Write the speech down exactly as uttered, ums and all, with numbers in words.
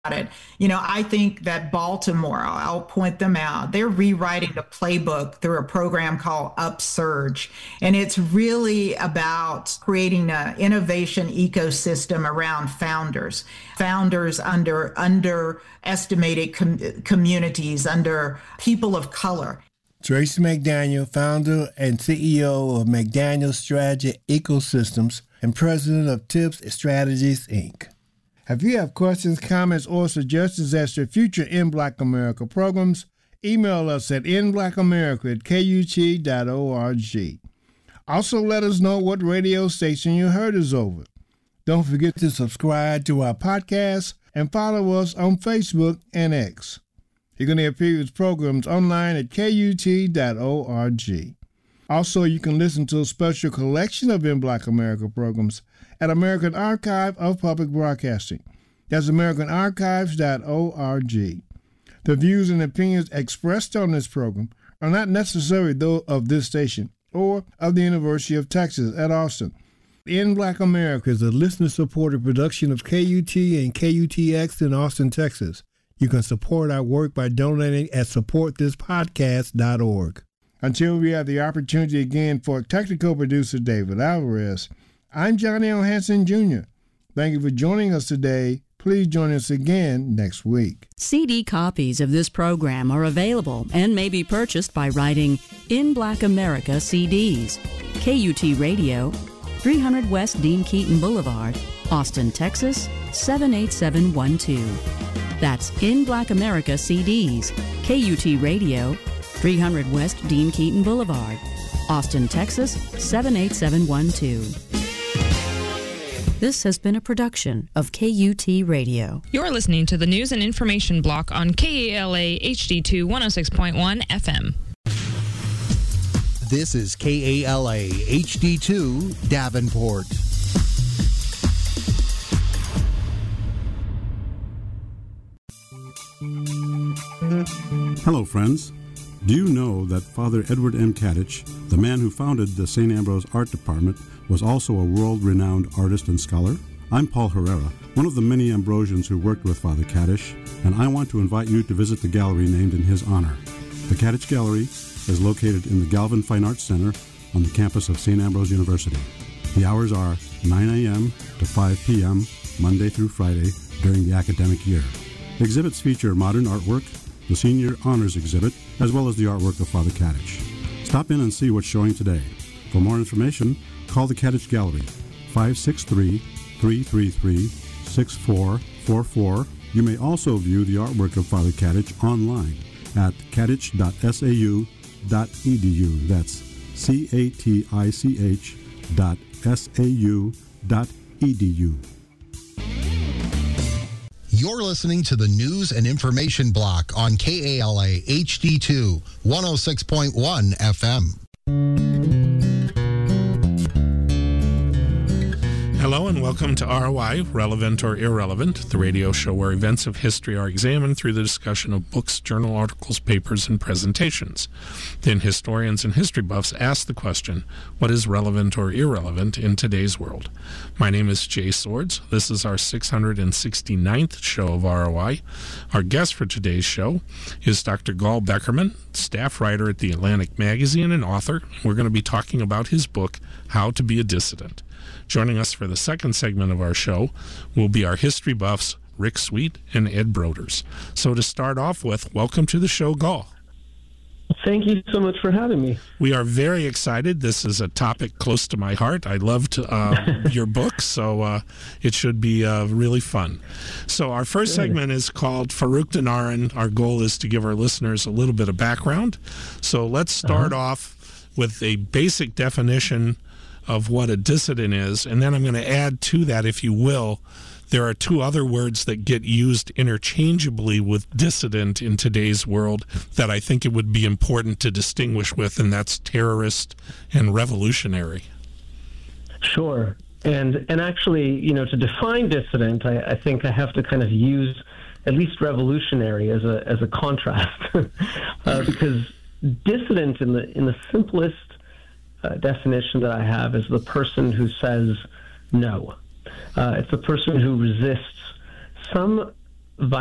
it. You know, I think that Baltimore, I'll point them out, they're rewriting the playbook through a program called Upsurge. And it's really about creating an innovation ecosystem around founders, founders under underestimated com- communities, under people of color. Tracy McDaniel, founder and C E O of McDaniel Strategy Ecosystems and president of Tips Strategies, Incorporated. If you have questions, comments, or suggestions as to future In Black America programs, email us at in black america at k u t dot org. Also, let us know what radio station you heard us over. Don't forget to subscribe to our podcast and follow us on Facebook and X. You can hear previous programs online at k u t dot org. Also, you can listen to a special collection of In Black America programs at American Archive of Public Broadcasting. That's american archives dot org. The views and opinions expressed on this program are not necessarily those of this station or of the University of Texas at Austin. In Black America is a listener-supported production of K U T and K U T X in Austin, Texas. You can support our work by donating at support this podcast dot org. Until we have the opportunity again for technical producer David Alvarez, I'm Johnny L. Hanson, Junior Thank you for joining us today. Please join us again next week. C D copies of this program are available and may be purchased by writing In Black America C Ds, K U T Radio, three hundred West Dean Keaton Boulevard, Austin, Texas, seven eight seven one two. That's In Black America C Ds, K U T Radio, three hundred West Dean Keaton Boulevard, Austin, Texas, seven eight seven one two. This has been a production of K U T Radio. You're listening to the News and Information Block on K A L A H D two one oh six point one F M. This is K A L A H D two Davenport. Hello, friends. Do you know that Father Edward M. Kadich, the man who founded the Saint Ambrose Art Department, was also a world-renowned artist and scholar? I'm Paul Herrera, one of the many Ambrosians who worked with Father Kadich, and I want to invite you to visit the gallery named in his honor. The Kadich Gallery is located in the Galvin Fine Arts Center on the campus of Saint Ambrose University. The hours are nine a.m. to five p.m. Monday through Friday during the academic year. Exhibits feature modern artwork, the Senior Honors Exhibit, as well as the artwork of Father Kadich. Stop in and see what's showing today. For more information, call the Kadich Gallery, five six three, three three three, six four four four. You may also view the artwork of Father Kadich online at kadich dot s a u dot e d u. That's C A T I C H dot S A U dot E D U. You're listening to the News and Information Block on K A L A H D two one oh six point one F M. Hello and welcome to R O I, Relevant or Irrelevant, the radio show where events of history are examined through the discussion of books, journal articles, papers, and presentations. Then historians and history buffs ask the question, what is relevant or irrelevant in today's world? My name is Jay Swords. This is our six hundred sixty-ninth show of R O I. Our guest for today's show is Doctor Gol Beckerman, staff writer at The Atlantic Magazine and author. We're going to be talking about his book, How to Be a Dissident. Joining us for the second segment of our show will be our history buffs, Rick Sweet and Ed Broders. So to start off with, welcome to the show, Gol. Thank you so much for having me. We are very excited. This is a topic close to my heart. I loved uh, your book, so uh, it should be uh, really fun. So our first Good. segment is called Farouk Dinaran. Our goal is to give our listeners a little bit of background. So let's start uh-huh. off with a basic definition of what a dissident is, and then I'm going to add to that, if you will, there are two other words that get used interchangeably with dissident in today's world that I think it would be important to distinguish with, and that's terrorist and revolutionary. Sure. And and actually, you know, to define dissident, I, I think I have to kind of use at least revolutionary as a as a contrast, uh, because dissident in the in the simplest Uh, definition that I have is the person who says no. Uh, it's the person who resists some